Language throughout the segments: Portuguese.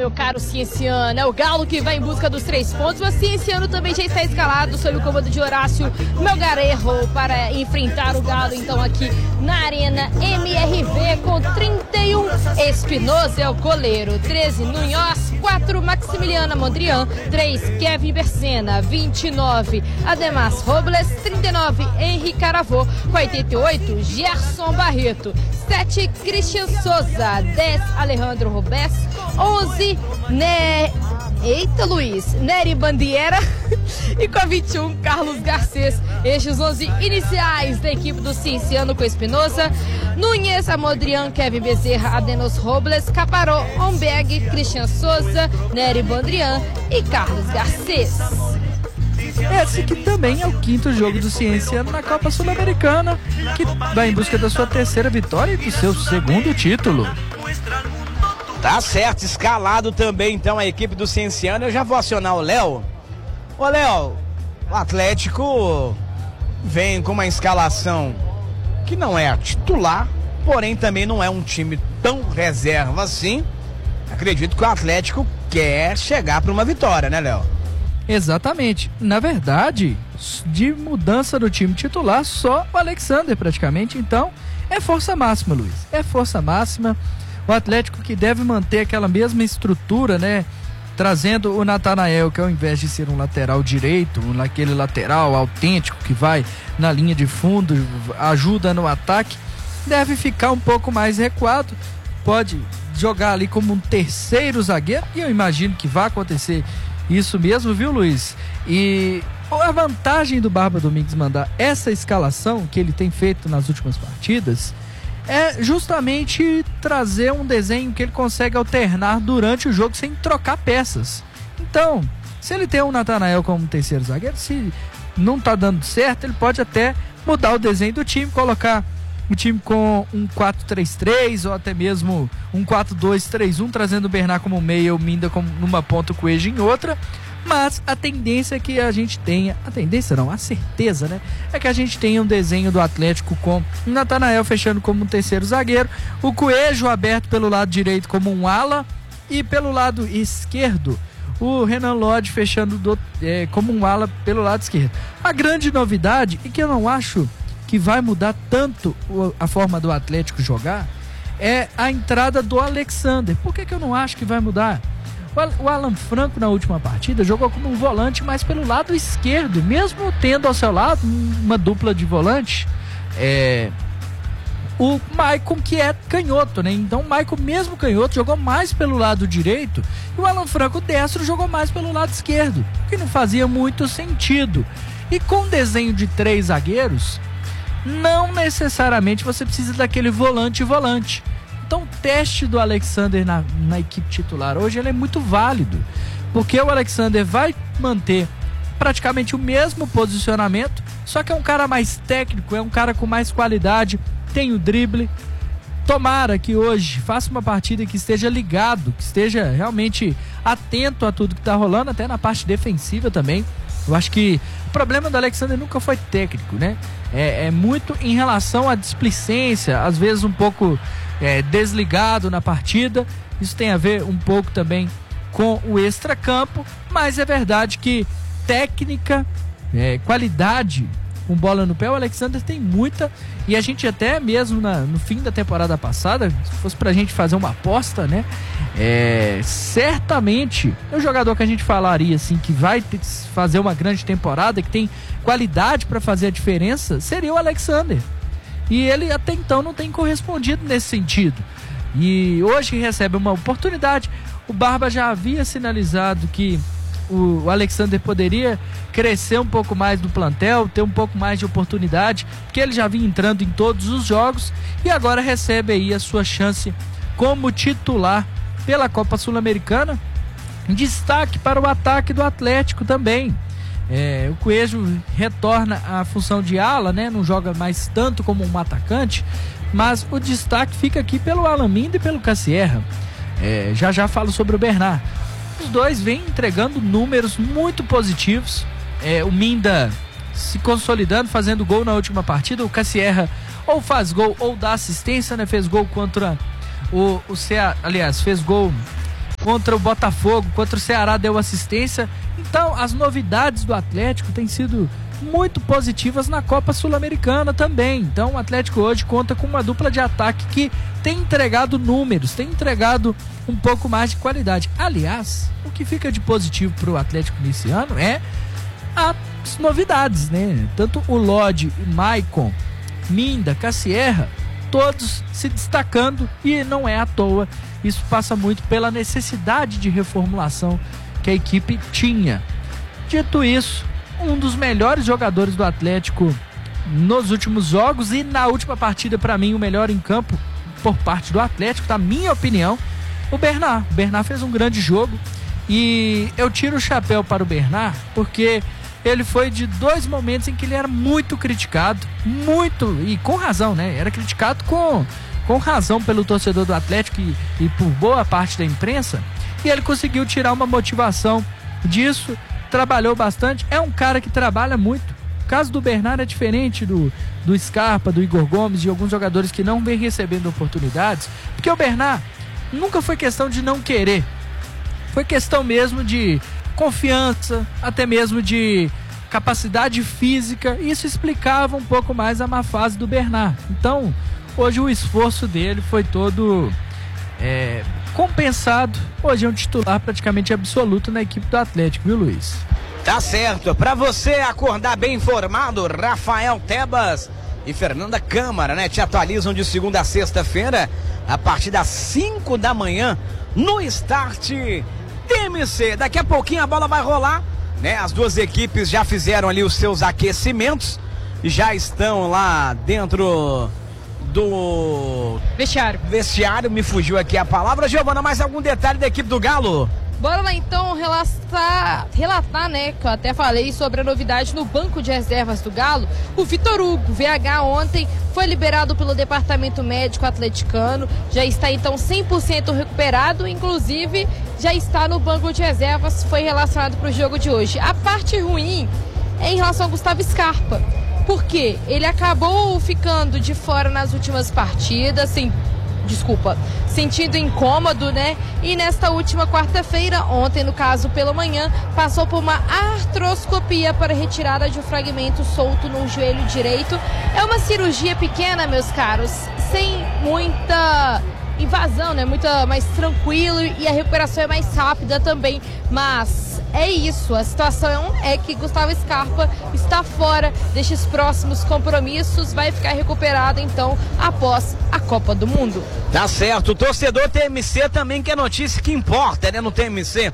meu caro Cienciano. É o Galo que vai em busca dos 3 pontos. O Cienciano também já está escalado sob o comando de Horácio Melgarejo para enfrentar o Galo, então, aqui na Arena MRV com 31. Espinosa é o goleiro, 13 Nunhoz, 4 Maximiliana Mondrian, 3 Kevin Bercena, 29 Además Robles, 39 Henrique Caravô, 88 Gerson Barreto, 7 Christian Souza, 10 Alejandro Robes, 11 Nery Bandeira e com a 21 Carlos Garcês. Estes os 11 iniciais da equipe do Cienciano com Espinosa, Núñez, Amodrian, Kevin Bezerra, Adenos Robles, Caparó, Omberg, Christian Souza, Nery Bandrian e Carlos Garcês. Esse que também é o 5º jogo do Cienciano na Copa Sul-Americana, que vai em busca da sua 3ª vitória e do seu 2º título. Tá certo, escalado também então a equipe do Cienciano. Eu já vou acionar o Léo. Ô Léo, o Atlético vem com uma escalação que não é a titular, porém também não é um time tão reserva assim. Acredito que o Atlético quer chegar para uma vitória, né, Léo? Exatamente. Na verdade, de mudança do time titular, só o Alexander praticamente. Então, é força máxima, Luiz. É força máxima. O Atlético que deve manter aquela mesma estrutura, né? Trazendo o Natanael, que ao invés de ser um lateral direito, naquele lateral autêntico que vai na linha de fundo, ajuda no ataque, deve ficar um pouco mais recuado. Pode jogar ali como um 3º zagueiro, e eu imagino que vai acontecer isso mesmo, viu, Luiz? E a vantagem do Barba Domingues mandar essa escalação que ele tem feito nas últimas partidas é justamente trazer um desenho que ele consegue alternar durante o jogo sem trocar peças. Então, se ele tem o Natanael como 3º zagueiro, se não tá dando certo, ele pode até mudar o desenho do time, colocar o time com um 4-3-3 ou até mesmo um 4-2-3-1, trazendo o Bernard como meia, o Minda como numa ponta, o Coelho em outra. Mas a tendência é que a gente tenha, a certeza, né? É que a gente tenha um desenho do Atlético com o Natanael fechando como um 3º zagueiro, o Coelho aberto pelo lado direito como um ala e pelo lado esquerdo o Renan Lodge fechando como um ala pelo lado esquerdo. A grande novidade, e que eu não acho que vai mudar tanto a forma do Atlético jogar, é a entrada do Alexander. Por que eu não acho que vai mudar? O Alan Franco na última partida jogou como um volante, mas pelo lado esquerdo, mesmo tendo ao seu lado uma dupla de volante, o Maicon, que é canhoto, né? Então o Maicon, mesmo canhoto, jogou mais pelo lado direito, e o Alan Franco destro jogou mais pelo lado esquerdo, o que não fazia muito sentido. E com o desenho de 3 zagueiros, não necessariamente você precisa daquele volante. Então o teste do Alexander na equipe titular hoje ele é muito válido, porque o Alexander vai manter praticamente o mesmo posicionamento, só que é um cara mais técnico, é um cara com mais qualidade, tem o drible. Tomara que hoje faça uma partida que esteja ligado, que esteja realmente atento a tudo que está rolando, até na parte defensiva também. Eu acho que o problema do Alexander nunca foi técnico, né? É muito em relação à displicência, às vezes um pouco desligado na partida. Isso tem a ver um pouco também com o extracampo, mas é verdade que técnica, qualidade com bola no pé, o Alexander tem muita, e a gente até mesmo no fim da temporada passada, se fosse pra gente fazer uma aposta, né, certamente o jogador que a gente falaria assim, que vai fazer uma grande temporada, que tem qualidade para fazer a diferença, seria o Alexander, e ele até então não tem correspondido nesse sentido, e hoje recebe uma oportunidade. O Barba já havia sinalizado que o Alexander poderia crescer um pouco mais no plantel, ter um pouco mais de oportunidade, porque ele já vinha entrando em todos os jogos e agora recebe aí a sua chance como titular pela Copa Sul-Americana. Destaque para o ataque do Atlético também. O Coelho retorna à função de ala, né? Não joga mais tanto como um atacante, mas o destaque fica aqui pelo Alan Minda e pelo Cassierra. Já falo sobre o Bernard. Os dois vêm entregando números muito positivos. O Minda se consolidando, fazendo gol na última partida. O Cassierra ou faz gol ou dá assistência, né? Fez gol contra o CA, aliás, fez gol contra o Botafogo, contra o Ceará deu assistência. Então as novidades do Atlético têm sido muito positivas na Copa Sul-Americana também. Então o Atlético hoje conta com uma dupla de ataque que tem entregado números, tem entregado um pouco mais de qualidade. Aliás, o que fica de positivo para o Atlético nesse ano é as novidades, né? Tanto o Lodi, o Maicon, Minda, Cassierra, todos se destacando, e não é à toa. Isso passa muito pela necessidade de reformulação que a equipe tinha. Dito isso, um dos melhores jogadores do Atlético nos últimos jogos, e na última partida, para mim, o melhor em campo por parte do Atlético, na minha opinião, o Bernard. O Bernard fez um grande jogo, e eu tiro o chapéu para o Bernard, porque ele foi de dois momentos em que ele era muito criticado, muito, e com razão, né? Era criticado com razão pelo torcedor do Atlético e por boa parte da imprensa, e ele conseguiu tirar uma motivação disso, trabalhou bastante, é um cara que trabalha muito. O caso do Bernard é diferente do Scarpa, do Igor Gomes, e alguns jogadores que não vêm recebendo oportunidades, porque o Bernard nunca foi questão de não querer, foi questão mesmo de confiança, até mesmo de capacidade física. Isso explicava um pouco mais a má fase do Bernard. Então, hoje o esforço dele foi todo compensado. Hoje é um titular praticamente absoluto na equipe do Atlético, viu, Luiz? Tá certo. Para você acordar bem informado, Rafael Tebas e Fernanda Câmara, né? Te atualizam de segunda a sexta-feira, a partir das 5 da manhã, no Start TMC. Daqui a pouquinho a bola vai rolar, né? As duas equipes já fizeram ali os seus aquecimentos, já estão lá dentro do vestiário. Me fugiu aqui a palavra. Giovana, mais algum detalhe da equipe do Galo? Bora lá então relatar, né, que eu até falei sobre a novidade no banco de reservas do Galo. O Vitor Hugo, VH, ontem foi liberado pelo departamento médico atleticano, já está então 100% recuperado, inclusive já está no banco de reservas, foi relacionado para o jogo de hoje. A parte ruim é em relação ao Gustavo Scarpa, porque ele acabou ficando de fora nas últimas partidas, sentindo incômodo, né? E nesta última quarta-feira, ontem no caso pela manhã, passou por uma artroscopia para retirada de um fragmento solto no joelho direito. É uma cirurgia pequena, meus caros, sem muita invasão, né? Mais tranquilo, e a recuperação é mais rápida também, mas é isso, a situação é que Gustavo Scarpa está fora destes próximos compromissos, vai ficar recuperado então após a Copa do Mundo. Tá certo, o torcedor TMC também quer notícia que importa, né? No TMC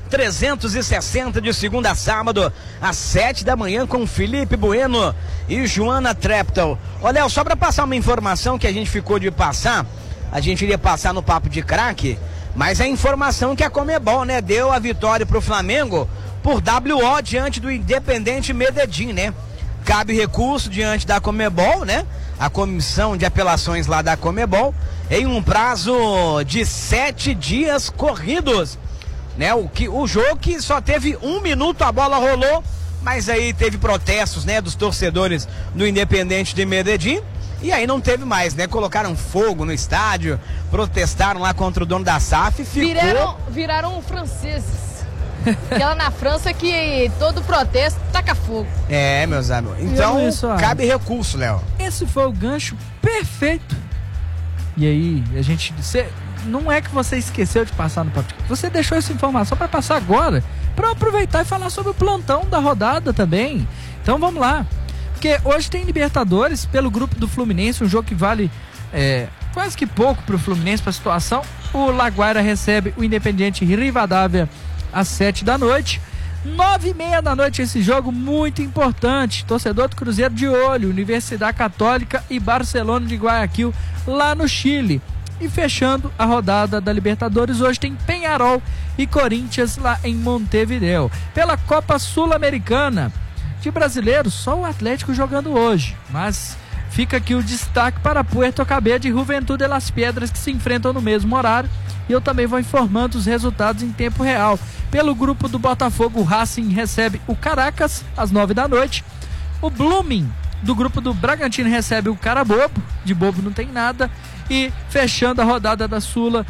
360 de segunda a sábado, às 7 da manhã, com Felipe Bueno e Joana Treptow. Ô Léo, só para passar uma informação que a gente ficou de passar, a gente iria passar no Papo de Craque, mas a informação que a Conmebol, né, deu a vitória pro Flamengo por WO diante do Independente Medellín, né? Cabe recurso diante da Conmebol, né? A comissão de apelações lá da Conmebol, em um prazo de 7 dias corridos, né? O jogo que só teve 1 minuto, a bola rolou, mas aí teve protestos, né, dos torcedores do Independente de Medellín. E aí não teve mais, né? Colocaram fogo no estádio, protestaram lá contra o dono da SAF e ficou... Viraram franceses. Aquela na França que todo protesto taca fogo. É, meus amigos. Então, cabe recurso, Léo. Esse foi o gancho perfeito. E aí, não é que você esqueceu de passar no papo. Você deixou essa informação para passar agora, para aproveitar e falar sobre o plantão da rodada também. Então vamos lá. Porque hoje tem Libertadores pelo grupo do Fluminense, um jogo que vale quase que pouco para o Fluminense, para a situação. O Laguaira recebe o Independiente Rivadavia às 7 da noite. 9h30 da noite esse jogo muito importante. Torcedor do Cruzeiro de olho, Universidade Católica e Barcelona de Guayaquil lá no Chile. E fechando a rodada da Libertadores, hoje tem Peñarol e Corinthians lá em Montevideo. Pela Copa Sul-Americana, de brasileiros, só o Atlético jogando hoje, mas fica aqui o destaque para Puerto Cabello e Juventud de las Piedras, que se enfrentam no mesmo horário, e eu também vou informando os resultados em tempo real. Pelo grupo do Botafogo, o Racing recebe o Caracas às 9 da noite, o Blooming do grupo do Bragantino recebe o Carabobo, de bobo não tem nada, e fechando a rodada da Sula,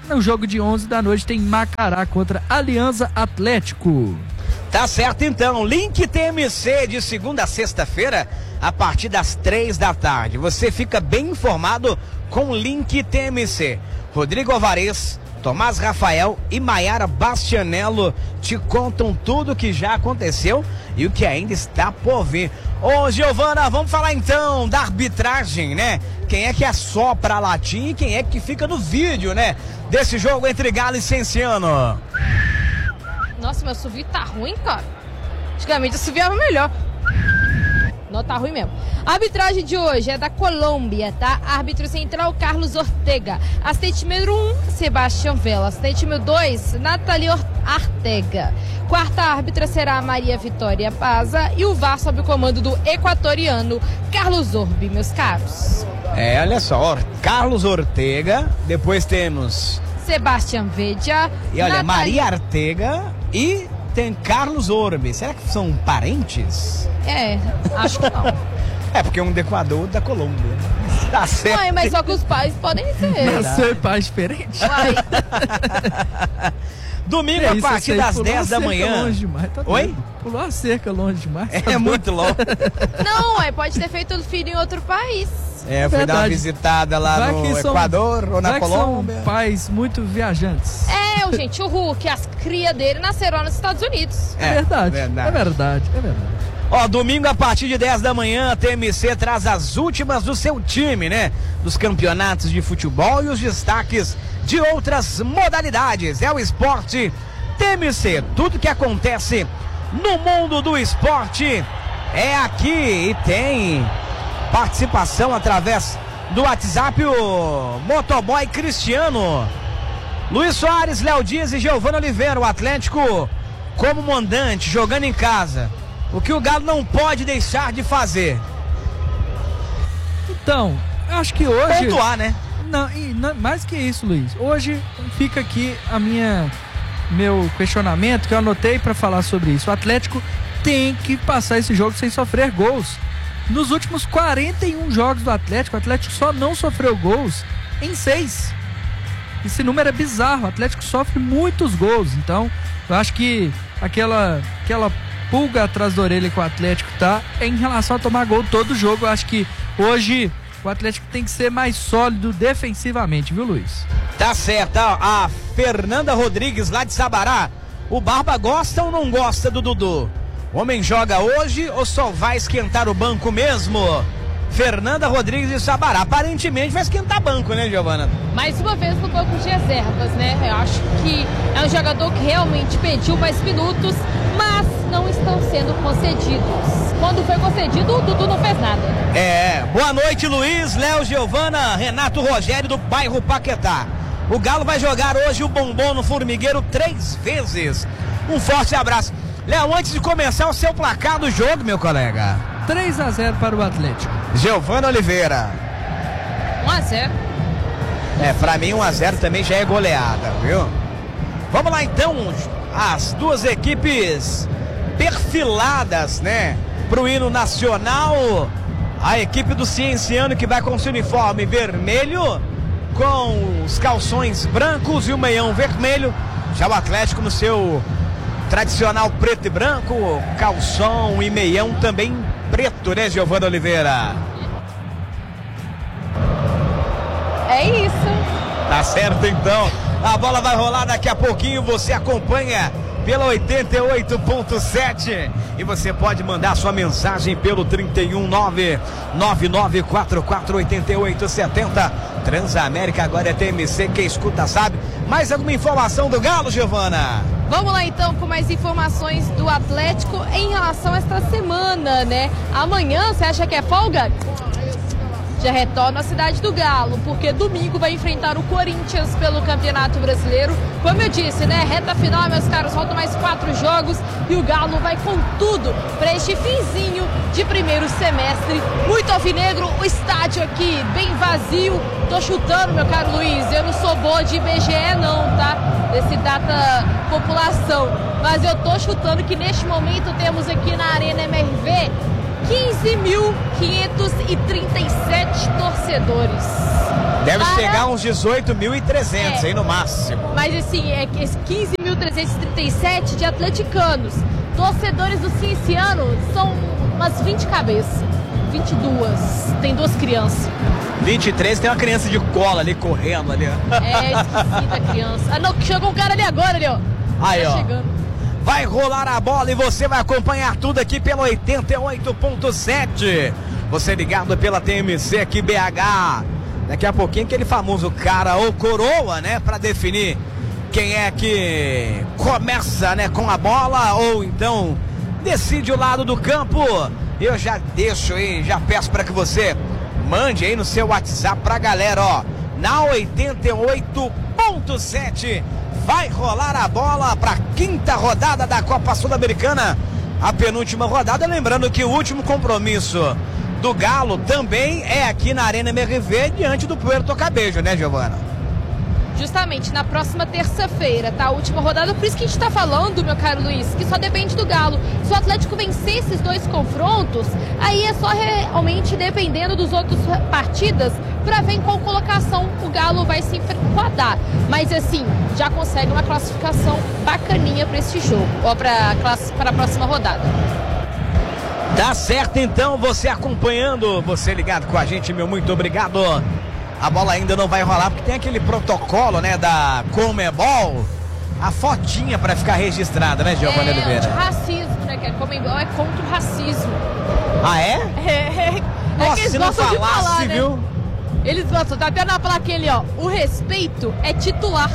no jogo de 11 da noite tem Macará contra Aliança Atlético. Tá certo então, Link TMC de segunda a sexta-feira a partir das 3 da tarde. Você fica bem informado com o Link TMC. Rodrigo Alvarez, Tomás Rafael e Maiara Bastianello te contam tudo o que já aconteceu e o que ainda está por vir. Ô Giovana, vamos falar então da arbitragem, né? Quem é que assopra a latinha e quem é que fica no vídeo, né? Desse jogo entre Galo e Cienciano. Nossa, meu assovio tá ruim, cara. Antigamente o assovio era melhor. Não, tá ruim mesmo. A arbitragem de hoje é da Colômbia, tá? Árbitro central, Carlos Ortega. Assistente número 1, Sebastião Vela. Assistente número 2, Nathalie Artega. Quarta árbitra será a Maria Vitória Paza. E o VAR sob o comando do equatoriano Carlos Orbi, meus caros. Olha só, Carlos Ortega. Depois temos Sebastião Vedia. E olha, Maria Artega e tem Carlos Orbi. Será que são parentes? Acho que não. Porque um do Equador, outro da Colômbia. Tá certo. Uai, mas só que os pais podem ser. Ser pais diferentes. Domingo a partir das 10 da manhã. Longe demais, tá. Oi? Pulou a cerca longe demais. É muito longe. Não, pode ter feito o filho em outro país. Fui dar uma visitada lá no Equador ou na Colômbia. São pais muito viajantes. Gente, o Hulk, as crias dele nasceram nos Estados Unidos. É verdade. Ó, domingo a partir de 10 da manhã, a TMC traz as últimas do seu time, né? Dos campeonatos de futebol e os destaques de outras modalidades. É o esporte TMC. Tudo que acontece no mundo do esporte é aqui. E tem participação através do WhatsApp, o motoboy Cristiano. Luiz Soares, Léo Dias e Giovana Oliveira. O Atlético como mandante, jogando em casa. O que o Galo não pode deixar de fazer? Então, eu acho que hoje... pontuar, né? Não, mais que isso, Luiz. Hoje fica aqui meu questionamento que eu anotei para falar sobre isso. O Atlético tem que passar esse jogo sem sofrer gols. Nos últimos 41 jogos do Atlético, o Atlético só não sofreu gols em 6. Esse número é bizarro. O Atlético sofre muitos gols. Então, eu acho que aquela pulga atrás da orelha que o Atlético tá é em relação a tomar gol todo jogo. Eu acho que hoje o Atlético tem que ser mais sólido defensivamente, viu, Luiz? Tá certo. A Fernanda Rodrigues lá de Sabará. O Barba gosta ou não gosta do Dudu? O homem joga hoje ou só vai esquentar o banco mesmo? Fernanda Rodrigues de Sabará. Aparentemente vai esquentar banco, né, Giovana? Mais uma vez no banco de reservas, né? Eu acho que é um jogador que realmente pediu mais minutos, mas não estão sendo concedidos. Quando foi concedido, o Dudu não fez nada. Boa noite, Luiz, Léo, Giovana, Renato Rogério do bairro Paquetá. O Galo vai jogar hoje o bombom no Formigueiro 3 vezes. Um forte abraço. Léo, antes de começar o seu placar do jogo, meu colega. 3-0 para o Atlético. Giovana Oliveira. 1-0. Pra mim 1-0 também já é goleada, viu? Vamos lá então, as duas equipes perfiladas, né? Pro hino nacional. A equipe do Cienciano que vai com seu uniforme vermelho, com os calções brancos e o meião vermelho. Já o Atlético no seu tradicional preto e branco, calção e meião também preto, né, Giovana Oliveira? É isso. Tá certo então. A bola vai rolar daqui a pouquinho. Você acompanha pela 88.7 e você pode mandar sua mensagem pelo 31999448870. Transamérica agora é TMC, quem escuta sabe. Mais alguma informação do Galo, Giovana? Vamos lá então com mais informações do Atlético em relação a esta semana, né? Amanhã, você acha que é folga? Já retorna à cidade do Galo, porque domingo vai enfrentar o Corinthians pelo Campeonato Brasileiro. Como eu disse, né? Reta final, meus caros, faltam mais 4 jogos e o Galo vai com tudo para este finzinho de primeiro semestre. Muito alvinegro, o estádio aqui bem vazio. Tô chutando, meu caro Luiz, eu não sou boa de IBGE não, tá? Desse data população. Mas eu tô chutando que neste momento temos aqui na Arena MRV 15.537 torcedores. Deve chegar a uns 18.300 aí no máximo. Mas assim, é 15.337 de atleticanos. Torcedores do Cienciano são umas 20 cabeças. 22. Tem 2 crianças. 23, tem uma criança de cola ali correndo ali. É esquisita a criança. Ah, não, chegou um cara ali agora, ali, ó. Aí, tá ó. chegando. Vai rolar a bola e você vai acompanhar tudo aqui pelo 88.7. Você ligado pela TMC aqui BH. Daqui a pouquinho aquele famoso cara ou coroa, né? Pra definir quem é que começa, né, com a bola ou então decide o lado do campo. Eu já deixo aí, já peço para que você mande aí no seu WhatsApp pra galera, ó. Na 88.7 vai rolar a bola pra 5ª rodada da Copa Sul-Americana. A penúltima rodada, lembrando que o último compromisso do Galo também é aqui na Arena MRV, diante do Puerto Cabello, né, Giovana? Justamente na próxima terça-feira, tá? A última rodada, por isso que a gente tá falando, meu caro Luiz, que só depende do Galo. Se o Atlético vencer esses 2 confrontos, aí é só realmente dependendo dos outros partidas pra ver em qual colocação o Galo vai se enquadrar. Mas assim, já consegue uma classificação bacaninha pra esse jogo, ou pra a próxima rodada. Tá certo, então, você acompanhando, você ligado com a gente, meu muito obrigado. A bola ainda não vai rolar porque tem aquele protocolo, né, da Conmebol, a fotinha para ficar registrada, né, Giovana Oliveira? De racismo, né, que a Conmebol é contra o racismo. Ah, é? Nossa, que eles se não gostam de falasse, falar, né? viu? Eles gostam, tá até na plaquinha ali, ó, o respeito é titular.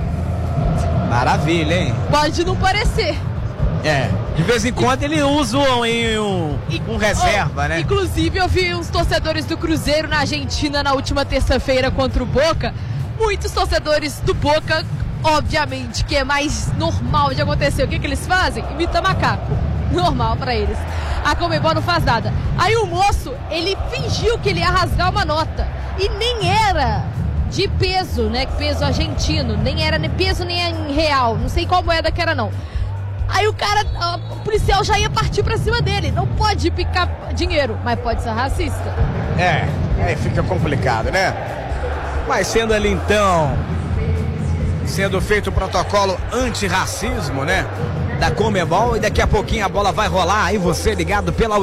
Maravilha, hein? Pode não parecer. É, de vez em quando eles usam em um reserva, né? Inclusive eu vi uns torcedores do Cruzeiro na Argentina na última terça-feira contra o Boca. Muitos torcedores do Boca, obviamente, que é mais normal de acontecer. O que eles fazem? Imita macaco. Normal pra eles. A Conmebol não faz nada. Aí o moço, ele fingiu que ele ia rasgar uma nota. E nem era de peso, né? Peso argentino. Nem era nem peso nem em real. Não sei qual moeda que era, não. Aí o policial já ia partir pra cima dele. Não pode picar dinheiro, mas pode ser racista. É, aí fica complicado, né? Mas sendo ali então, sendo feito o protocolo antirracismo, né, da Conmebol, e daqui a pouquinho a bola vai rolar. Aí você ligado pela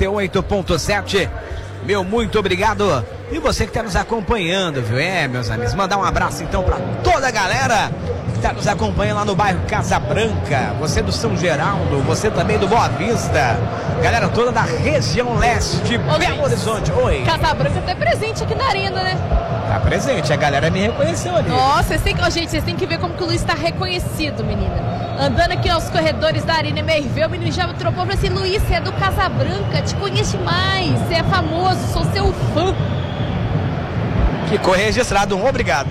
88.7, meu muito obrigado. E você que está nos acompanhando, viu? Meus amigos, mandar um abraço então para toda a galera que está nos acompanhando lá no bairro Casa Branca, você do São Geraldo, você também do Boa Vista, galera toda da região leste de Belo Horizonte. Oi. Casa Branca até presente aqui na arena, né? Tá presente, a galera me reconheceu ali. Nossa, gente, vocês têm que ver como que o Luiz está reconhecido, menina. Andando aqui aos corredores da Arena MRV, o menino já me trocou e falou assim: Luiz, você é do Casa Branca, te conheço demais, você é famoso, sou seu fã. Ficou registrado, obrigado.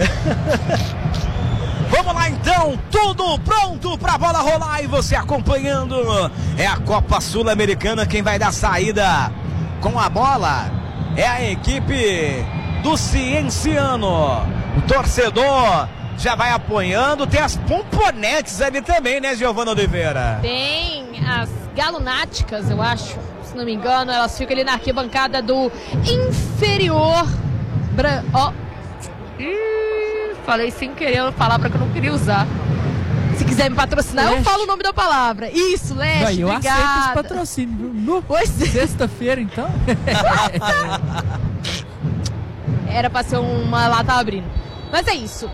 Vamos lá então, tudo pronto pra bola rolar e você acompanhando. É a Copa Sul-Americana, quem vai dar saída com a bola é a equipe do Cienciano. O torcedor já vai apoiando, tem as pomponetes ali também, né, Giovana Oliveira? Tem as galonáticas, eu acho, se não me engano, elas ficam ali na arquibancada do inferior. Falei sem querer a palavra que eu não queria usar. Se quiser me patrocinar, leste. Eu falo o nome da palavra. Isso, Leste, eu obrigada. aceito esse patrocínio, viu? Sexta-feira, então. Era pra ser uma lata abrindo. Mas é isso.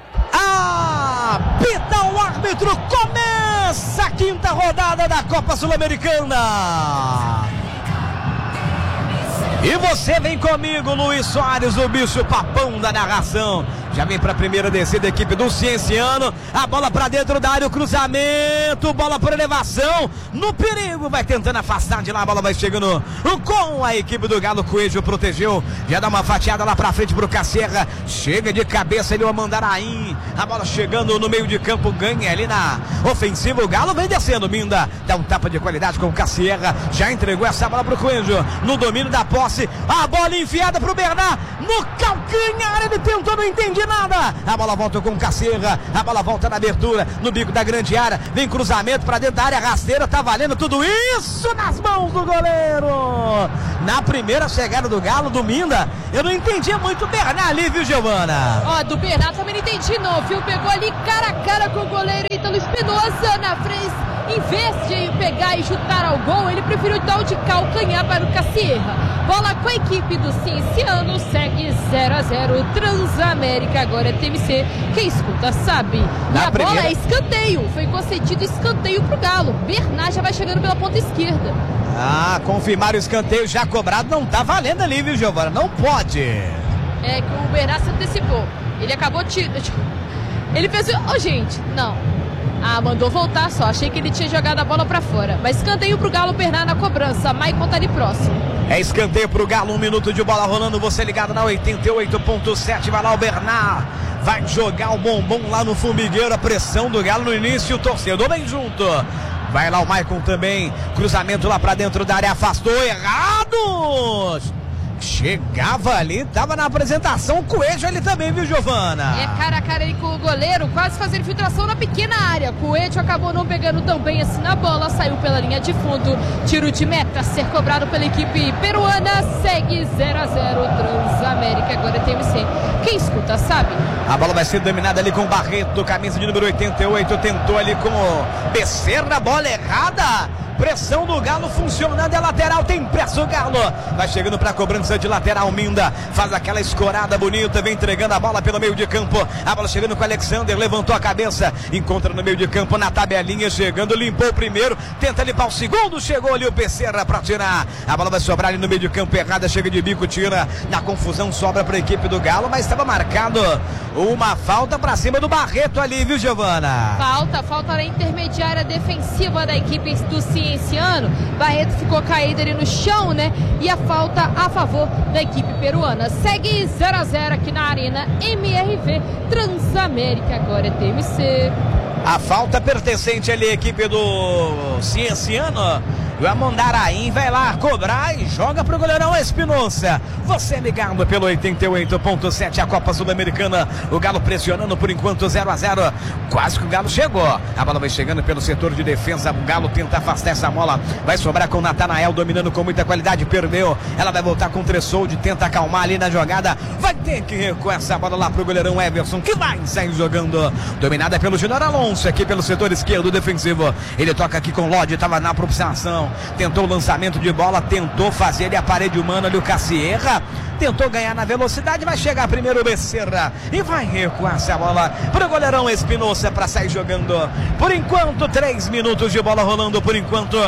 Apita o árbitro, começa a 5ª rodada da Copa Sul-Americana. E você vem comigo, Luiz Soares, o bicho papão da narração. Já vem para a primeira descida, a equipe do Cienciano. A bola para dentro da área, o cruzamento, bola por elevação, no perigo, vai tentando afastar de lá, a bola vai chegando com a equipe do Galo. Coelho protegeu, já dá uma fatiada lá para frente pro Cacerra, chega de cabeça ele, o Mandaraim, a bola chegando no meio de campo, ganha ali na ofensiva, o Galo vem descendo, Minda, dá um tapa de qualidade com o Cacerra, já entregou essa bola pro Coelho, no domínio da posse, a bola enfiada pro Bernard, no calcanhar, ele tentou, não entendi, nada. A bola volta com o Cacierra. A bola volta na abertura, no bico da grande área. Vem cruzamento pra dentro da área rasteira. Tá valendo tudo isso nas mãos do goleiro. Na primeira chegada do Galo, do Minda, eu não entendi muito o Bernard ali, viu, Giovana? Ó, do Bernard também não entendi não, viu? Pegou ali cara a cara com o goleiro Ítalo Espinosa na frente. Em vez de pegar e chutar ao gol, ele preferiu dar o de calcanhar para o Cacierra. Bola com a equipe do Cienciano, segue 0-0. Transamérica, agora é TMC. Quem escuta sabe. E a bola é escanteio. Foi concedido escanteio pro Galo. Bernard já vai chegando pela ponta esquerda. Ah, confirmaram o escanteio já cobrado. Não tá valendo ali, viu, Giovana? Não pode. É que o Bernard se antecipou. Ele acabou ele fez... Oh, gente, não. Ah, mandou voltar só. Achei que ele tinha jogado a bola pra fora. Mas escanteio pro Galo, Bernard na cobrança. Maicon tá ali próximo. É escanteio pro Galo, 1 minuto de bola rolando. Você ligado na 88.7. Vai lá o Bernard. Vai jogar o bombom lá no formigueiro. A pressão do Galo no início. O torcedor bem junto. Vai lá o Maicon também. Cruzamento lá pra dentro da área. Afastou. Errado. Chegava ali, tava na apresentação, o Coelho ali também, viu, Giovana? É cara a cara aí com o goleiro, quase fazendo infiltração na pequena área. Coelho acabou não pegando tão bem assim na bola, saiu pela linha de fundo. Tiro de meta, ser cobrado pela equipe peruana, segue 0-0. Transamérica, agora é TMC. Quem escuta sabe. A bola vai ser dominada ali com o Barreto, camisa de número 88, tentou ali com o Becerra, bola errada. Pressão do Galo funcionando, é lateral, tem pressa o Galo. Vai chegando para a cobrança de lateral, Minda faz aquela escorada bonita, vem entregando a bola pelo meio de campo. A bola chegando com o Alexander, levantou a cabeça, encontra no meio de campo, na tabelinha, chegando, limpou o primeiro, tenta limpar o segundo, chegou ali o Becerra para tirar. A bola vai sobrar ali no meio de campo, errada, chega de bico, tira. Na confusão, sobra para a equipe do Galo, mas estava marcado uma falta para cima do Barreto ali, viu, Giovana? Falta na intermediária defensiva da equipe do Cienciano. Barreto ficou caído ali no chão, né? E a falta a favor da equipe peruana. Segue 0-0 aqui na Arena MRV. Transamérica, agora é TMC. A falta pertencente ali à equipe do Cienciano. O Amandaraim vai lá cobrar e joga pro goleirão Espinosa. Você ligado pelo 88.7, a Copa Sul-Americana. O Galo pressionando por enquanto 0-0. Quase que o Galo chegou. A bola vai chegando pelo setor de defesa. O Galo tenta afastar essa bola. Vai sobrar com o Natanael dominando com muita qualidade. Perdeu. Ela vai voltar com o Tressoldi. Tenta acalmar ali na jogada. Vai ter que recuar essa bola lá pro goleirão Everson, que vai sair jogando. Dominada pelo Júnior Alonso aqui pelo setor esquerdo defensivo. Ele toca aqui com o Lodi. Estava na aproximação. Tentou o lançamento de bola, tentou fazer ali a parede humana ali o Cacierra, tentou ganhar na velocidade, vai chegar primeiro o Becerra e vai recuar essa bola para o goleirão Espinosa para sair jogando. Por enquanto 3 minutos de bola rolando, por enquanto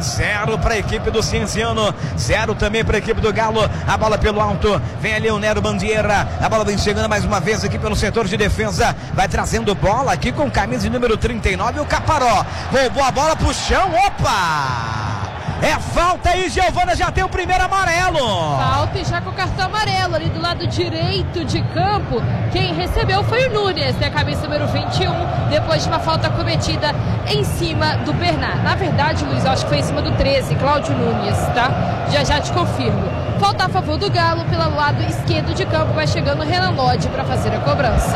0 para a equipe do Cienciano, 0 também para a equipe do Galo. A bola pelo alto, vem ali o Nero Bandeira, a bola vem chegando mais uma vez aqui pelo setor de defesa, vai trazendo bola aqui com camisa de número 39, o Caparó roubou a bola pro chão, opa! É falta aí, Giovana, já tem o primeiro amarelo. Falta e já com o cartão amarelo ali do lado direito de campo. Quem recebeu foi o Nunes, né? Camisa número 21, depois de uma falta cometida em cima do Bernard. Na verdade, Luiz, eu acho que foi em cima do 13, Cláudio Nunes, tá? Já te confirmo. Falta a favor do Galo pelo lado esquerdo de campo. Vai chegando o Renan Lodi para fazer a cobrança.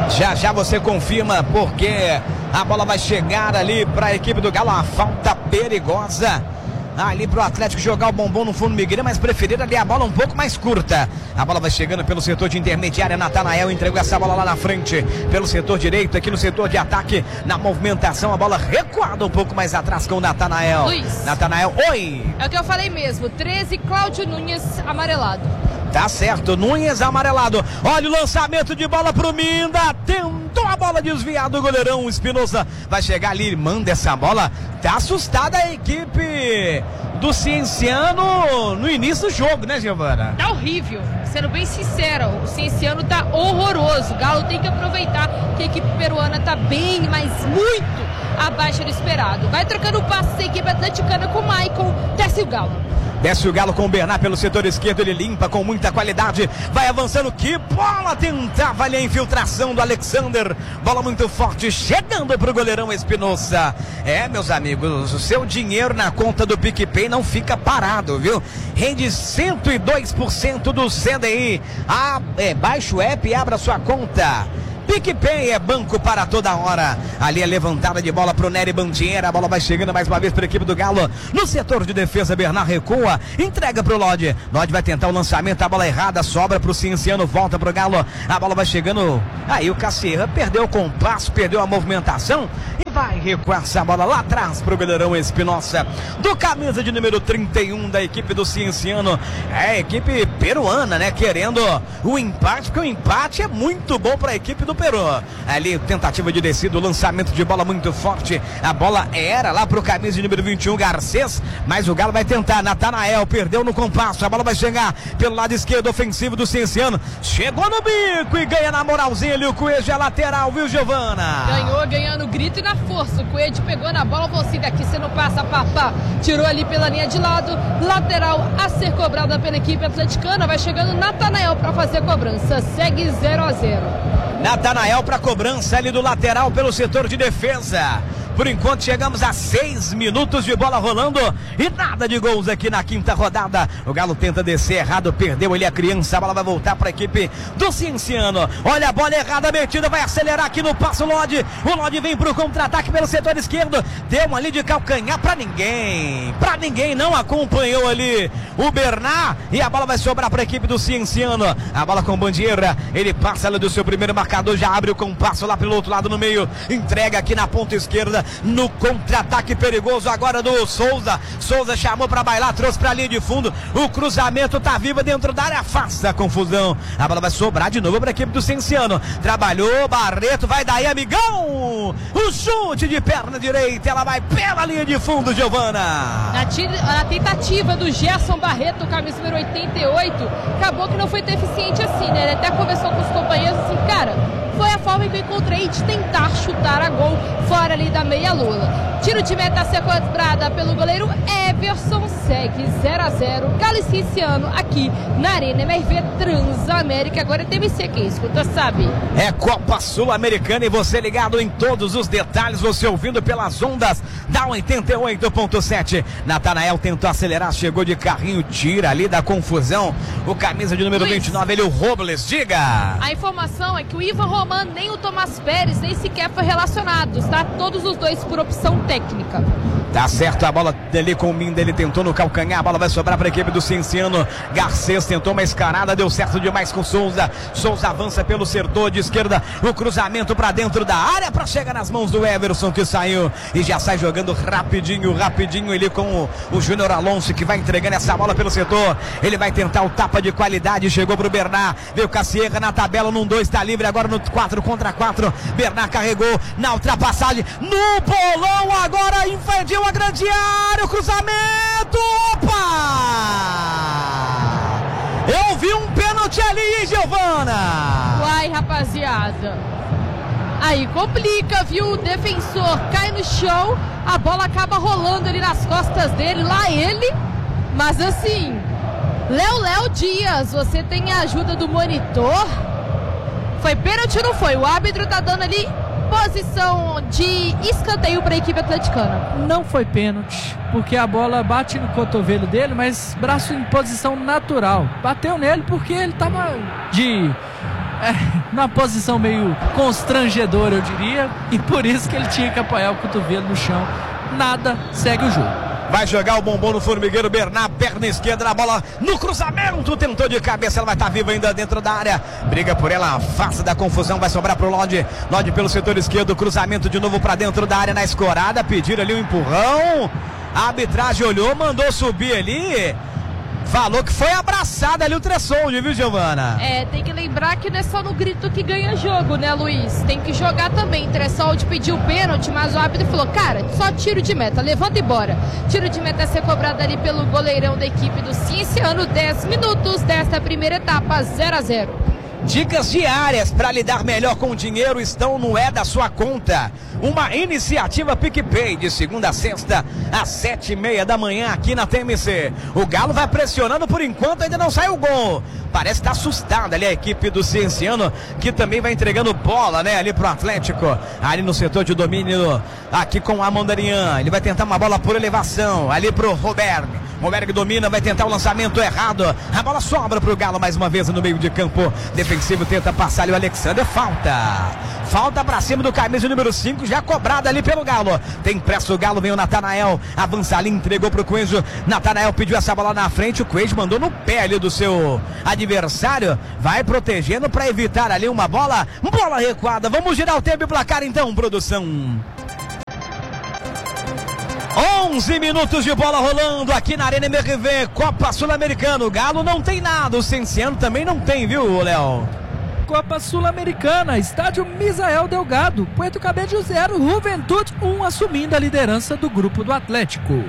Já você confirma, porque a bola vai chegar ali para a equipe do Galo. Uma falta perigosa ali pro Atlético jogar o bombom no fundo Miguel, mas preferir ali a bola um pouco mais curta. A bola vai chegando pelo setor de intermediária. Natanael entregou essa bola lá na frente pelo setor direito, aqui no setor de ataque, na movimentação, a bola recuada um pouco mais atrás com o Natanael. Luiz, Natanael, oi! É o que eu falei mesmo, 13, Cláudio Nunes amarelado. Tá certo, Nunes amarelado. Olha o lançamento de bola pro Minda. Tentou a bola desviada, o goleirão Espinosa vai chegar ali, manda essa bola. Tá assustada a equipe do Cienciano no início do jogo, né, Giovana? Tá horrível, sendo bem sincero, o Cienciano tá horroroso. O Galo tem que aproveitar que a equipe peruana tá bem, mas muito abaixo do esperado. Vai trocando o passe da equipe atleticana com o Maicon, desce o Galo. Desce o Galo com o Bernard pelo setor esquerdo, ele limpa com muita qualidade, vai avançando, que bola, tentava ali a infiltração do Alexander, bola muito forte, chegando pro goleirão Espinosa. Meus amigos, o seu dinheiro na conta do PicPay não fica parado, viu? Rende 102% do CDI. Baixe o app e abra sua conta. PicPay é banco para toda hora. Ali é levantada de bola pro Nery Bandiera. A bola vai chegando mais uma vez para a equipe do Galo. No setor de defesa, Bernard recua, entrega pro Lodi. Lodi vai tentar o lançamento, a bola errada, sobra pro Cienciano, volta pro Galo. A bola vai chegando. Aí o Cassierra perdeu o compasso, perdeu a movimentação e vai recuar essa bola lá atrás pro goleirão Espinosa. Do camisa de número 31 da equipe do Cienciano. É a equipe peruana, né? Querendo o empate, porque o empate é muito bom para a equipe do Peru. Ali, tentativa de descida, lançamento de bola muito forte. A bola era lá pro camisa de número 21, Garcês, mas o Galo vai tentar. Natanael perdeu no compasso. A bola vai chegar pelo lado esquerdo ofensivo do Cienciano. Chegou no bico e ganha na moralzinha ali o Coelho, é lateral, viu, Giovana? Ganhando grito e na força. O Coelho pegou na bola, falou assim: daqui você não passa, papá. Tirou ali pela linha de lado. Lateral a ser cobrada pela equipe atleticana. Vai chegando Natanael para fazer a cobrança. Segue 0-0. Natanael para cobrança ali do lateral pelo setor de defesa. Por enquanto chegamos a 6 minutos de bola rolando e nada de gols aqui na quinta rodada. O Galo tenta descer errado, perdeu ele a criança. A bola vai voltar para a equipe do Cienciano. Olha a bola errada metida, vai acelerar aqui no passo Lodi. O Lodi vem para o contra-ataque pelo setor esquerdo. Deu uma ali de calcanhar para ninguém. Para ninguém, não acompanhou ali o Bernard. E a bola vai sobrar para a equipe do Cienciano. A bola com Bandeira. Ele passa ali do seu primeiro marcador, já abre o compasso lá pelo outro lado no meio. Entrega aqui na ponta esquerda. No contra-ataque perigoso agora do Souza. Souza chamou para bailar, trouxe para a linha de fundo. O cruzamento tá vivo dentro da área, afasta a confusão. A bola vai sobrar de novo para a equipe do Cienciano. Trabalhou, Barreto, vai daí, amigão. O chute de perna direita, ela vai pela linha de fundo, Giovana. Na tentativa do Gerson Barreto, camisa número 88, acabou que não foi tão eficiente assim, né? Ele até conversou com os companheiros assim, cara, foi a forma que eu encontrei de tentar chutar a gol fora ali da meia-lua. Tiro de meta a ser cobrada pelo goleiro Everson, segue 0-0. Galo e Cienciano aqui na Arena MRV Transamérica. Agora é TMC quem escuta sabe. É Copa Sul-Americana e você ligado em todos os detalhes, você ouvindo pelas ondas da 88.7. Natanael tentou acelerar, chegou de carrinho, tira ali da confusão o camisa de número 29, ele o Robles, diga. A informação é que o Ivan Roman nem o Tomás Pérez nem sequer foi relacionados, tá? Todos os dois por opção técnica. Tá certo, a bola dele com o Minda, ele tentou no calcanhar, a bola vai sobrar para a equipe do Cienciano. Garcês tentou uma escarada, deu certo demais com Souza. Souza avança pelo setor de esquerda, o cruzamento para dentro da área para chegar nas mãos do Everson, que saiu e já sai jogando rapidinho ele com o Júnior Alonso, que vai entregando essa bola pelo setor. Ele vai tentar o tapa de qualidade, chegou pro Bernard, veio Cassierra na tabela, num 2, tá livre agora no 4 contra 4. Bernard carregou na ultrapassagem, no bolão agora, invadiu a grande área, o cruzamento, opa! Eu vi um pênalti ali, Giovana! Uai, rapaziada, aí complica, viu? O defensor cai no chão, a bola acaba rolando ali nas costas dele, lá ele, mas assim, Léo Dias, você tem a ajuda do monitor? Foi pênalti ou não foi? O árbitro tá dando ali posição de escanteio para a equipe atleticana. Não foi pênalti, porque a bola bate no cotovelo dele, mas braço em posição natural. Bateu nele porque ele tava na posição meio constrangedora, eu diria, e por isso que ele tinha que apoiar o cotovelo no chão. Nada, segue o jogo. Vai jogar o bombom no formigueiro, Bernard, perna esquerda na bola, no cruzamento, tentou de cabeça, ela vai estar viva ainda dentro da área, briga por ela, afasta da confusão, vai sobrar pro Lodi pelo setor esquerdo, cruzamento de novo para dentro da área, na escorada, pediram ali um empurrão, a arbitragem olhou, mandou subir ali, falou que foi abraçada ali o Tressoldi, viu, Giovana? Tem que lembrar que não é só no grito que ganha jogo, né, Luiz? Tem que jogar também. Tressoldi pediu pênalti, mas o árbitro falou, cara, só tiro de meta, levanta e bora. Tiro de meta a ser cobrado ali pelo goleirão da equipe do Cienciano. 10 minutos desta primeira etapa, 0-0. Dicas diárias para lidar melhor com o dinheiro estão no É da Sua Conta. Uma iniciativa PicPay de segunda a sexta às 7h30 da manhã aqui na TMC. O Galo vai pressionando, por enquanto ainda não sai o gol. Parece estar assustada ali a equipe do Cienciano, que também vai entregando bola, né, ali pro Atlético. Ali no setor de domínio, aqui com a Mondarian. Ele vai tentar uma bola por elevação, ali pro Roberg. Roberg domina, vai tentar o lançamento errado. A bola sobra pro Galo mais uma vez no meio de campo. Defensivo tenta passar ali o Alexander. Falta pra cima do camisa número 5, já cobrada ali pelo Galo. Tem pressa o Galo, vem o Natanael. Avança ali, entregou pro Coelho. Natanael pediu essa bola na frente. O Coelho mandou no pé ali do seu adversário. Vai protegendo pra evitar ali uma bola recuada. Vamos girar o tempo e placar então, produção. 11 minutos de bola rolando aqui na Arena MRV, Copa Sul-Americana. O Galo não tem nada, o Cienciano também não tem, viu, Léo? Copa Sul-Americana, estádio Misael Delgado, Puerto Cabello 0, Juventude 1, assumindo a liderança do grupo do Atlético.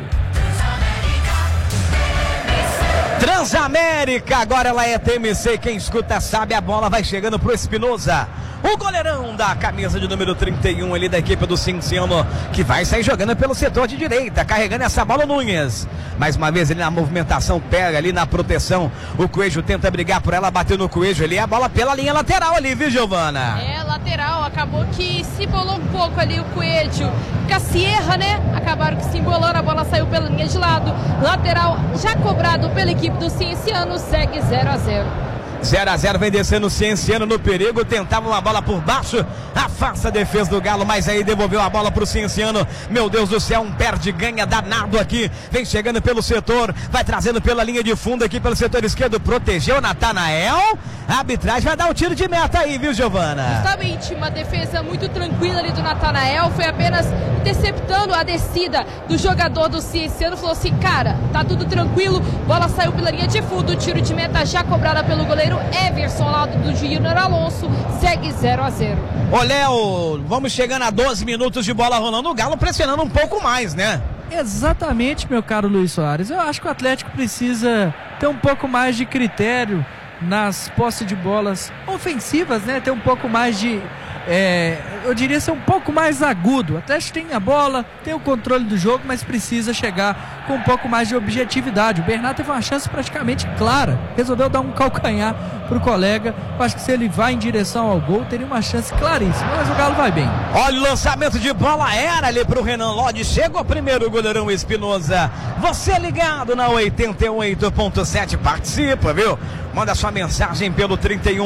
Transamérica, agora ela é TMC, quem escuta sabe, a bola vai chegando pro Espinosa. O goleirão da camisa de número 31 ali da equipe do Cienciano, que vai sair jogando pelo setor de direita, carregando essa bola o Nunes. Mais uma vez ele na movimentação, pega ali na proteção, o Coelho tenta brigar por ela, bateu no Coelho ali, a bola pela linha lateral ali, viu, Giovana? É, lateral, acabou que se embolou um pouco ali o Coelho. Cassierra, né? Acabaram que se embolando, a bola saiu pela linha de lado. Lateral já cobrado pela equipe do Cienciano, segue 0-0. 0-0, vem descendo o Cienciano no perigo, tentava uma bola por baixo, afasta a defesa do Galo, mas aí devolveu a bola pro Cienciano. Meu Deus do céu, um perde-ganha danado aqui, vem chegando pelo setor, vai trazendo pela linha de fundo aqui pelo setor esquerdo, protegeu o Natanael, a arbitragem vai dar um tiro de meta aí, viu, Giovana? Justamente, uma defesa muito tranquila ali do Natanael, foi apenas interceptando a descida do jogador do Cienciano, falou assim, cara, tá tudo tranquilo, bola saiu pela linha de fundo, tiro de meta já cobrada pelo goleiro Everson, lado do Júnior Alonso, segue 0-0. Ô Léo, vamos chegando a 12 minutos de bola rolando, o Galo pressionando um pouco mais, né? Exatamente, meu caro Luiz Soares. Eu acho que o Atlético precisa ter um pouco mais de critério nas posses de bolas ofensivas, né? Ter um pouco mais de... eu diria ser um pouco mais agudo. O Atlético tem a bola, tem o controle do jogo, mas precisa chegar com um pouco mais de objetividade. O Bernardo teve uma chance praticamente clara, resolveu dar um calcanhar pro colega. Eu acho que se ele vai em direção ao gol, teria uma chance claríssima, mas o Galo vai bem. Olha o lançamento de bola, era ali pro Renan Lodge, chegou primeiro o goleirão Espinosa. Você ligado na 88.7, participa, viu? Manda sua mensagem pelo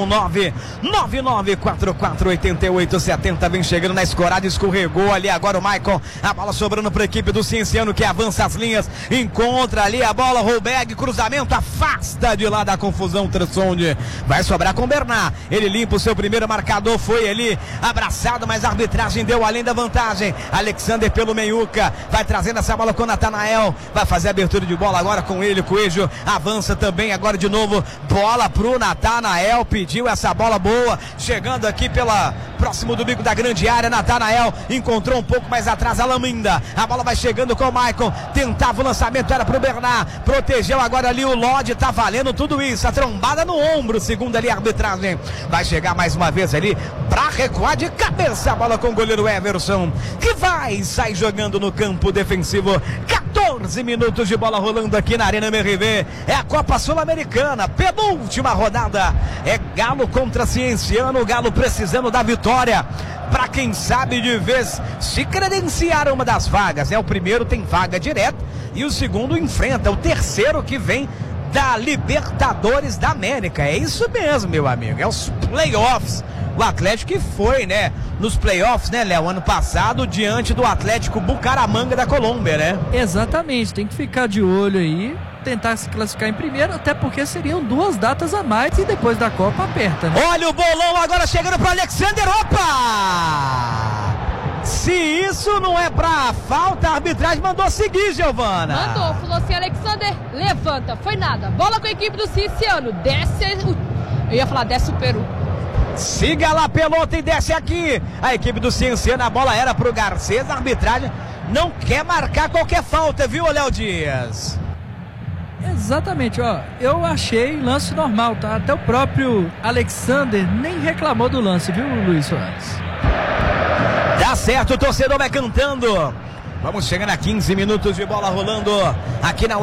31999448870. Vem chegando na escorada, escorregou ali agora o Maicon. A bola sobrando para a equipe do Cienciano, que avança as linhas, encontra ali a bola, Roberg, cruzamento, afasta de lá da confusão, Tressonde. Vai sobrar com o Bernard. Ele limpa o seu primeiro marcador, foi ali abraçado, mas a arbitragem deu além da vantagem. Alexander pelo meiuca, vai trazendo essa bola com o Natanael, vai fazer a abertura de bola agora com ele, Coelho avança também agora de novo. Bola pro Natanael, pediu essa bola boa, chegando aqui pela próximo do bico da grande área. Natanael encontrou um pouco mais atrás a Laminda, a bola vai chegando com o Maicon, tentava o lançamento, era pro Bernard, protegeu agora ali o Lodge, tá valendo tudo isso, a trombada no ombro, segundo ali a arbitragem, vai chegar mais uma vez ali pra recuar de cabeça a bola com o goleiro Everson, que vai sair jogando no campo defensivo. 14 minutos de bola rolando aqui na Arena MRV, é a Copa Sul-Americana, penúltima rodada, é Galo contra Cienciano, o Galo precisando da vitória para quem sabe de vez se credenciar uma das vagas, né? O primeiro tem vaga direta e o segundo enfrenta o terceiro, que vem da Libertadores da América. É isso mesmo, meu amigo, é os playoffs. O Atlético que foi, né, nos playoffs, né, Léo, ano passado, diante do Atlético Bucaramanga da Colômbia, né? Exatamente, tem que ficar de olho aí, tentar se classificar em primeiro, até porque seriam 2 datas a mais e depois da Copa aperta, né? Olha o bolão agora chegando para Alexander, opa! Se isso não é pra falta, a arbitragem mandou seguir, Giovana. Mandou, falou assim, Alexander, levanta, foi nada, bola com a equipe do Cienciano, desce o Peru. Siga lá, pelota, e desce aqui a equipe do Cienciano, a bola era pro Garcês, a arbitragem não quer marcar qualquer falta, viu, Léo Dias? Exatamente, ó. Eu achei lance normal, tá? Até o próprio Alexander nem reclamou do lance, viu, Luiz Soares? Tá certo, o torcedor vai cantando. Vamos chegando a 15 minutos de bola rolando aqui na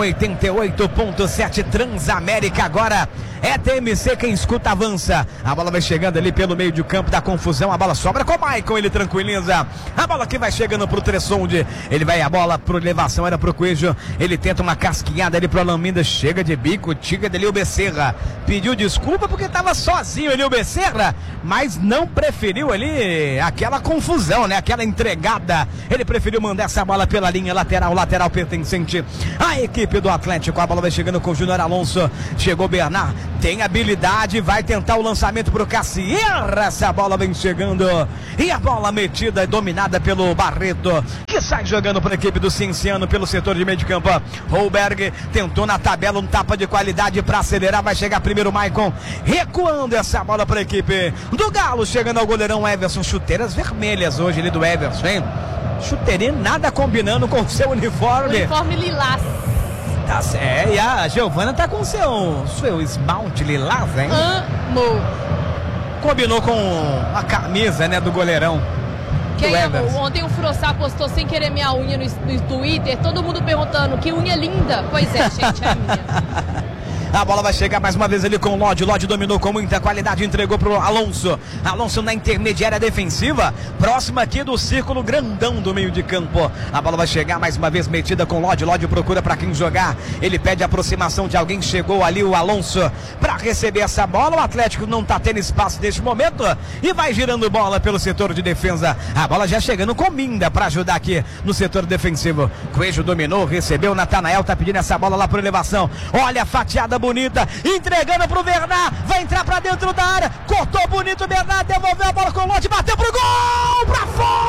88.7 Transamérica. Agora é TMC, quem escuta avança. A bola vai chegando ali pelo meio de campo da confusão. A bola sobra com o Maicon, ele tranquiliza. A bola que vai chegando pro Tressonde. Ele vai a bola pro elevação, era pro Coelho. Ele tenta uma casquinhada ali pro Alaminda. Chega de bico, tira dali o Becerra. Pediu desculpa porque tava sozinho ali o Becerra, mas não preferiu ali aquela confusão, né? Aquela entregada. Ele preferiu mandar essa bola pela linha lateral pertencente à equipe do Atlético. A bola vai chegando com o Júnior Alonso. Chegou Bernard, tem habilidade, vai tentar o lançamento pro Cassierra. Essa bola vem chegando e a bola metida e dominada pelo Barreto, que sai jogando para a equipe do Cienciano pelo setor de meio de campo. Holberg tentou na tabela um tapa de qualidade para acelerar, vai chegar primeiro o Maicon, recuando essa bola para a equipe do Galo, chegando ao goleirão Everson. Chuteiras vermelhas hoje ali do Everson, hein? Chuteirinha nada combinando com o seu uniforme. Uniforme lilás. Tá certo. E a Giovana tá com seu esmalte lilás, hein? Amo. Combinou com a camisa, né, do goleirão. Quem amou? Ontem o Frossá postou sem querer minha unha no Twitter. Todo mundo perguntando, que unha linda. Pois é, gente, é a minha. A bola vai chegar mais uma vez ali com o Lodge. Lodge dominou com muita qualidade, entregou pro Alonso. Alonso na intermediária defensiva, próxima aqui do círculo grandão do meio de campo. A bola vai chegar mais uma vez metida com o Lodge. Lodge procura para quem jogar. Ele pede a aproximação de alguém. Chegou ali o Alonso para receber essa bola. O Atlético não tá tendo espaço neste momento e vai girando bola pelo setor de defesa. A bola já chegando com Minda para ajudar aqui no setor defensivo. Coelho dominou, recebeu. Natanael tá pedindo essa bola lá por elevação. Olha a fatiada bonita, entregando pro Bernard, vai entrar pra dentro da área, cortou bonito o Bernard, devolveu a bola com o Lodge, bateu pro gol, pra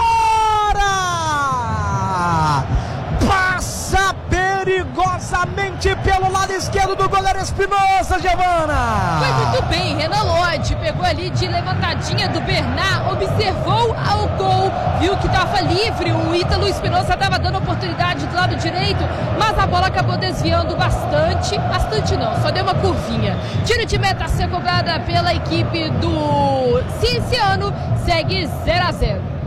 fora! Passa perigosamente pelo lado esquerdo do goleiro Espinosa, Giovana! Foi muito bem, Renan Lodge pegou ali de levantadinha do Bernard, observou ao gol, viu que estava livre, o Ítalo Espinosa estava dando oportunidade do lado direito, mas a bola acabou desviando bastante não, só deu uma curvinha. Tiro de meta a ser cobrada pela equipe do Cienciano, segue 0-0.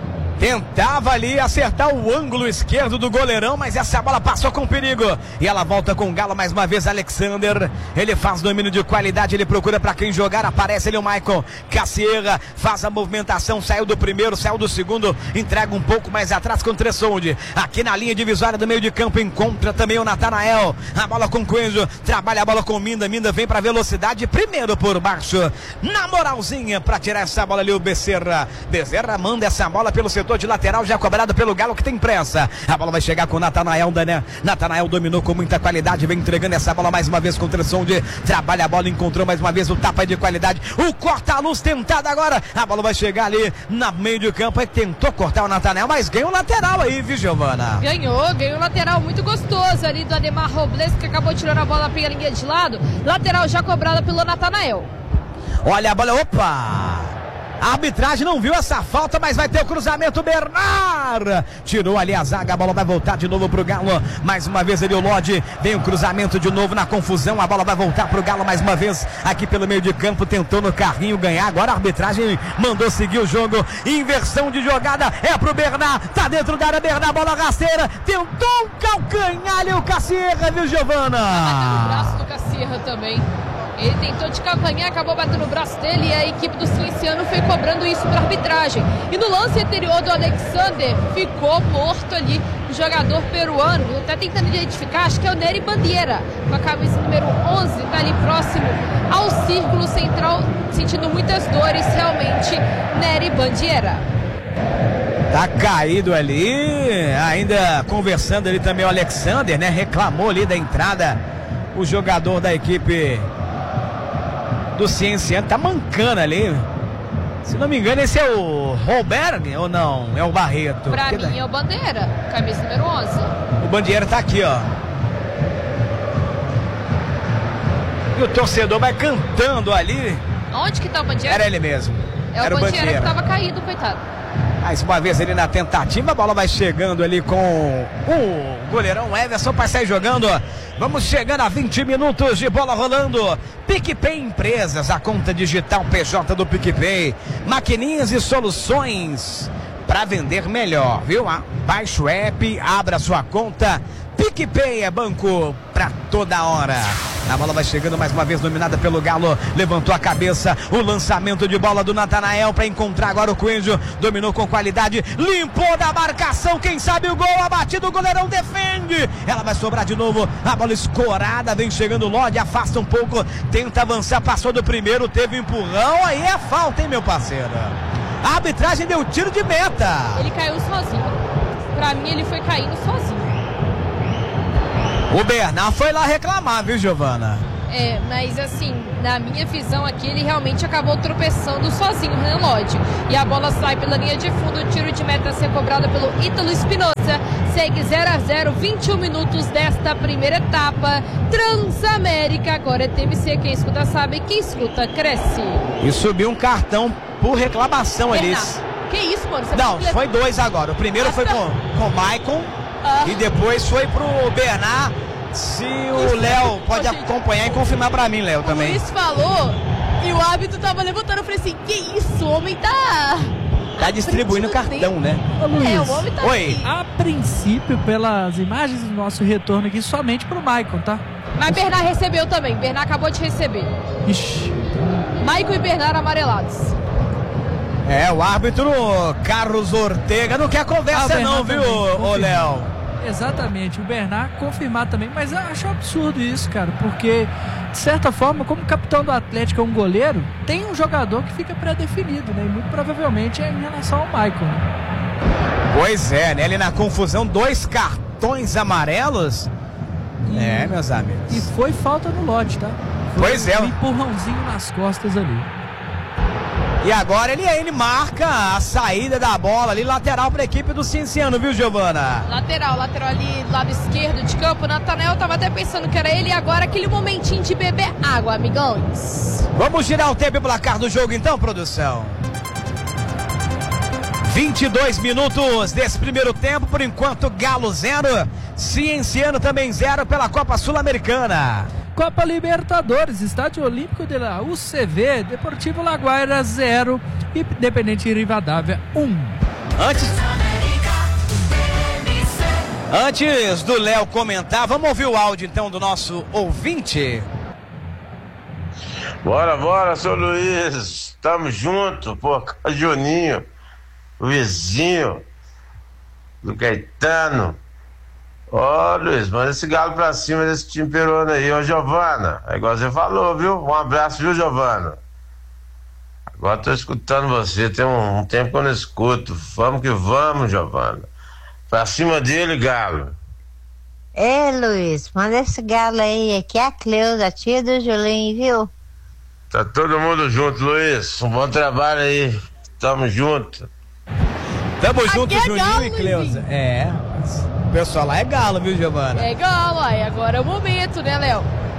Tentava ali acertar o ângulo esquerdo do goleirão, mas essa bola passou com perigo. E ela volta com o Galo mais uma vez, Alexander. Ele faz domínio de qualidade, ele procura para quem jogar. Aparece ali o Maicon. Cassierra faz a movimentação, saiu do primeiro, saiu do segundo. Entrega um pouco mais atrás com o Tressonde. Aqui na linha divisória do meio de campo, encontra também o Natanael. A bola com o Coelho, trabalha a bola com o Minda. Minda vem para velocidade, primeiro por baixo. Na moralzinha, para tirar essa bola ali o Becerra. Becerra manda essa bola pelo setor de lateral, já cobrado pelo Galo, que tem pressa. A bola vai chegar com o Natanael, né? Natanael dominou com muita qualidade, vem entregando essa bola mais uma vez com o Tressonde. Trabalha a bola, encontrou mais uma vez o tapa de qualidade. O corta-luz tentado agora. A bola vai chegar ali na meio de campo. Aí tentou cortar o Natanael, mas ganhou o lateral aí, viu, Giovana? Ganhou o lateral muito gostoso ali do Ademar Robles, que acabou tirando a bola pela linha de lado. Lateral já cobrada pelo Natanael. Olha a bola, opa! A arbitragem não viu essa falta, mas vai ter o cruzamento. Bernard tirou ali a zaga, a bola vai voltar de novo pro Galo. Mais uma vez ali o Lodge, vem o cruzamento de novo na confusão. A bola vai voltar pro Galo mais uma vez aqui pelo meio de campo, tentou no carrinho ganhar. Agora a arbitragem mandou seguir o jogo. Inversão de jogada, é pro Bernard, tá dentro da área, Bernard, bola rasteira, tentou um calcanhar ali o Cassierra, viu, Giovana? Bateu no braço do Cassierra também. Ele tentou de calcanhar, acabou batendo no braço dele e a equipe do Cienciano foi cobrando isso para arbitragem. E no lance anterior do Alexander, ficou morto ali o jogador peruano. Tá tentando identificar, acho que é o Nery Bandeira, com a camisa número 11, tá ali próximo ao círculo central, sentindo muitas dores, realmente, Nery Bandeira. Tá caído ali, ainda conversando ali também o Alexander, né? Reclamou ali da entrada o jogador da equipe do Cienciano, tá mancando ali. Se não me engano, esse é o Holberg ou não? É o Barreto? Pra mim é o Bandeira, camisa número 11. O Bandeira tá aqui, ó. E o torcedor vai cantando ali. Onde que tá o Bandeira? Era ele mesmo. Era o Bandeira que tava caído, coitado. Mais uma vez ele na tentativa, a bola vai chegando ali com o goleirão Everson para sair jogando Vamos chegando a 20 minutos de bola rolando. PicPay Empresas, a conta digital PJ do PicPay. Maquininhas e soluções para vender melhor, viu? Baixe o app, abra sua conta. PicPay é banco pra toda hora. A bola vai chegando mais uma vez, dominada pelo Galo. Levantou a cabeça, o lançamento de bola do Natanael para encontrar agora o Coelho. Dominou com qualidade, limpou da marcação. Quem sabe o gol, a batida, o goleirão defende. Ela vai sobrar de novo, a bola escorada. Vem chegando o Lodi, afasta um pouco, tenta avançar, passou do primeiro, teve empurrão. Aí é falta, hein, meu parceiro? A arbitragem deu tiro de meta. Ele caiu sozinho. Pra mim, ele foi caindo sozinho. O Bernard foi lá reclamar, viu, Giovana? Mas assim, na minha visão aqui, ele realmente acabou tropeçando sozinho, né, Lodi? E a bola sai pela linha de fundo, o tiro de meta a ser cobrado pelo Ítalo Espinosa. Segue 0-0, 21 minutos desta primeira etapa. Transamérica, agora é TMC. Quem escuta sabe, quem escuta cresce. E subiu um cartão por reclamação ali. Que isso, mano? Não, foi 2 agora. O primeiro foi com o Maicon. E depois foi pro Bernard. Se o Léo pode acompanhar e confirmar pra mim, Léo, também. O Luiz falou e o árbitro tava levantando. Eu falei assim, que isso? O homem tá distribuindo cartão, né? Ô, Luiz, o homem tá Oi. assim. A princípio, pelas imagens do nosso retorno aqui, somente pro Maicon, tá? Mas Bernard recebeu também. Bernard acabou de receber. Ixi. Maicon e Bernard amarelados. O árbitro Carlos Ortega não quer conversa não, viu, ô Léo? Exatamente, o Bernard confirmar também, mas eu acho absurdo isso, cara, porque, de certa forma, como o capitão do Atlético é um goleiro, tem um jogador que fica pré-definido, né? E muito provavelmente é em relação ao Maicon. Pois é, né? Ali na confusão, 2 cartões amarelos. Meus amigos. E foi falta no lote, tá? Pois é. Um empurrãozinho nas costas ali. E agora ele marca a saída da bola ali, lateral para a equipe do Cienciano, viu, Giovana? Lateral ali do lado esquerdo de campo. O Natanael tava até pensando que era ele. E agora aquele momentinho de beber água, amigões. Vamos girar o tempo e placar do jogo então, produção. 22 minutos desse primeiro tempo. Por enquanto, Galo 0, Cienciano também 0 pela Copa Sul-Americana. Copa Libertadores, Estádio Olímpico de la UCV, Deportivo Laguaira 0, Independente Rivadavia 1. Antes do Léo comentar, vamos ouvir o áudio então do nosso ouvinte. Bora, seu Luiz, tamo junto, pô, Juninho, o vizinho do Caetano. Ó, Luiz, manda esse Galo pra cima desse time peruano aí, ô Giovana. É igual você falou, viu? Um abraço, viu, Giovana? Agora tô escutando você, tem um tempo que eu não escuto. Vamos que vamos, Giovana. Pra cima dele, Galo. Luiz, manda esse Galo aí. Aqui é a Cleusa, tia do Julinho, viu? Tá todo mundo junto, Luiz. Um bom trabalho aí. Tamo junto. Tamo junto, Juninho Galo, e Cleusa. O pessoal lá é Galo, viu, Giovana? É Galo, aí agora é o momento, né, Léo?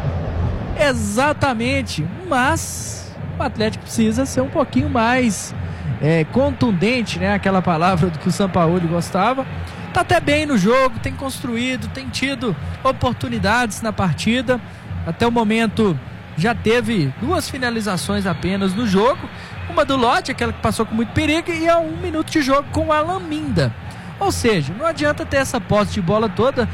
Exatamente, mas o Atlético precisa ser um pouquinho mais contundente, né? Aquela palavra do que o Sampaoli gostava. Tá até bem no jogo, tem construído, tem tido oportunidades na partida. Até o momento já teve 2 finalizações apenas no jogo. Uma do Lodi, aquela que passou com muito perigo, e a 1 minuto de jogo com a Laminda. Ou seja, não adianta ter essa posse de bola toda,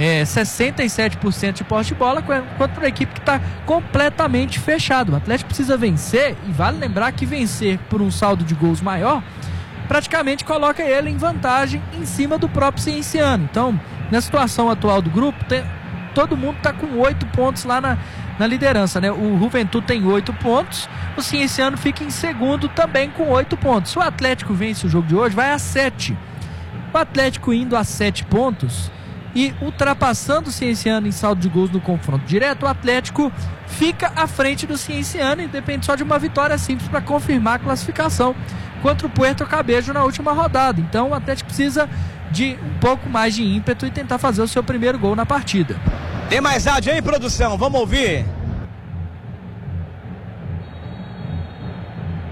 67% de posse de bola, contra uma equipe que está completamente fechada. O Atlético precisa vencer, e vale lembrar que vencer por um saldo de gols maior, praticamente coloca ele em vantagem em cima do próprio Cienciano. Então, na situação atual do grupo, todo mundo está com 8 pontos lá na liderança, né? O Juventude tem 8 pontos, o Cienciano fica em segundo também com 8 pontos. Se o Atlético vence o jogo de hoje, vai a 7. O Atlético indo a 7 pontos e ultrapassando o Cienciano em saldo de gols no confronto direto, o Atlético fica à frente do Cienciano e depende só de uma vitória simples para confirmar a classificação contra o Puerto Cabello na última rodada. Então o Atlético precisa de um pouco mais de ímpeto e tentar fazer o seu primeiro gol na partida. Tem mais áudio aí, produção? Vamos ouvir.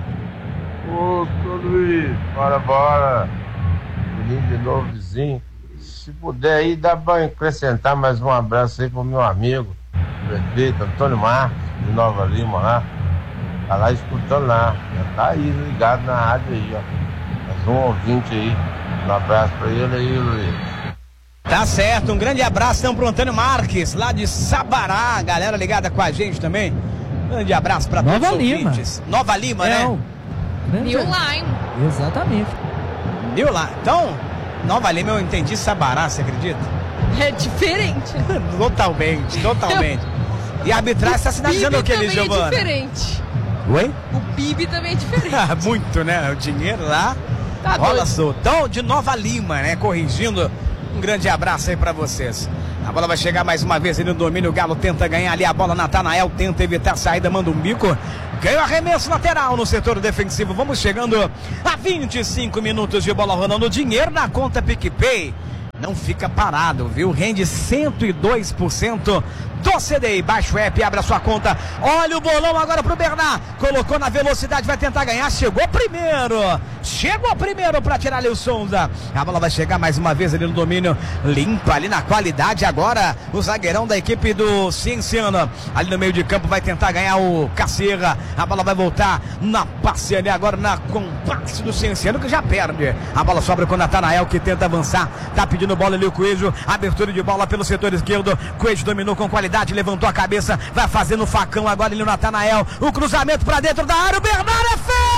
Ô, Luiz, bora. De novo, vizinho Se puder aí, dá pra acrescentar mais um abraço aí pro meu amigo, prefeito Antônio Marcos, de Nova Lima lá. Tá lá escutando lá. Já tá aí ligado na rádio aí, ó. Mais um ouvinte aí. Um abraço pra ele aí, Luiz. Tá certo, um grande abraço então pro Antônio Marques, lá de Sabará, galera ligada com a gente também. Grande abraço pra todos os ouvintes. Nova Lima, né? New Line. Exatamente. New Line. Então, Nova Lima eu entendi Sabará, você acredita? É diferente. Totalmente. E a arbitragem está sinalizando o que, Elis Giovana? É diferente. Oi? O PIB também é diferente. Muito, né? O dinheiro lá Tá rola doido. solto. Então, de Nova Lima, né? Corrigindo. Um grande abraço aí pra vocês. A bola vai chegar mais uma vez ali no domínio. O Galo tenta ganhar ali a bola. Natanael tenta evitar a saída, manda um bico. Ganhou arremesso lateral no setor defensivo. Vamos chegando a 25 minutos de bola rolando. Dinheiro na conta PicPay. Não fica parado, viu? Rende 102% do CDI. Baixa o app, abre a sua conta. Olha o bolão agora pro Bernard. Colocou na velocidade, vai tentar ganhar. Chegou primeiro para tirar ali o Souza. A bola vai chegar mais uma vez ali no domínio. Limpa ali na qualidade agora. O zagueirão da equipe do Cienciano. Ali no meio de campo vai tentar ganhar o Caceira. A bola vai voltar na passe ali agora na compasse do Cienciano, que já perde. A bola sobra com o Natanael, que tenta avançar. Tá pedindo bola ali o Coelho. Abertura de bola pelo setor esquerdo. Coelho dominou com qualidade, levantou a cabeça. Vai fazendo o facão agora ali o Natanael. O cruzamento para dentro da área. O Bernardo é feio!